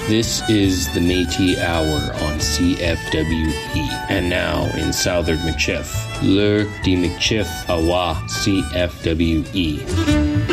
This is the Métis Hour on CFWE. And now in Southern Michif, L'heure de Michif Awa CFWE.